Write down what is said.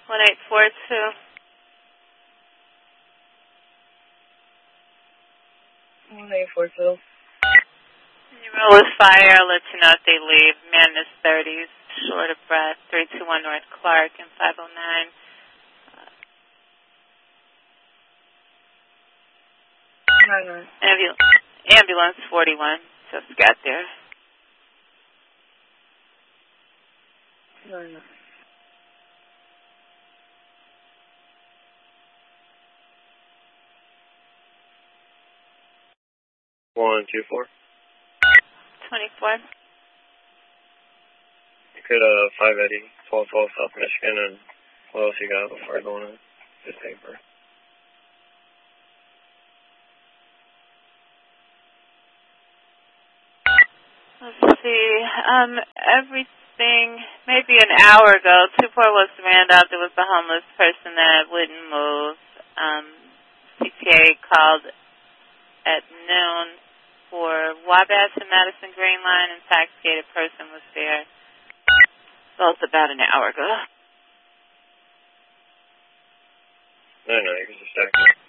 1842. 1842. You roll with fire. I'll let you know if they leave. Man in his 30s, short of breath. 321 North Clark and 509. Ambulance 41. Just got there. No. 124. 24. You could 580, 1212 South Michigan, and what else you got before going in? Just paper. Let's see. Everything, maybe an hour ago, 24 was ran out. There was a homeless person that wouldn't move. CTA called at noon for Wabash and Madison Green Line. Intoxicated person was there. Both about an hour ago. No, you can just check.